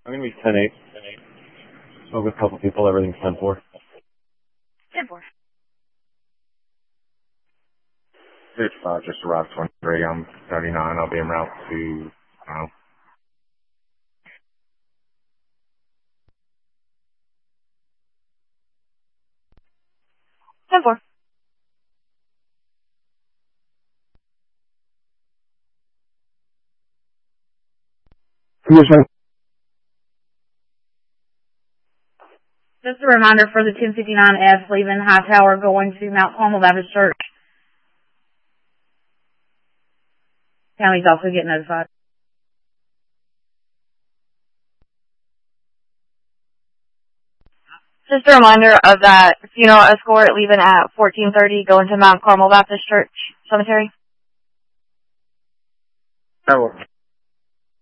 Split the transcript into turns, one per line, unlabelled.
I'm going to be 10-8. Spoke with a couple people, everything's 10-4.
10-4.
Stage 5, just arrived 23. I'm 39. I'll be en route to,
10-4.
Yes, sir.
Just a reminder for the 1059F leaving Hightower going to Mount Carmel Baptist Church. County's also getting notified. Just a reminder of that funeral escort leaving at 14:30 going to Mount Carmel Baptist Church Cemetery.
That works.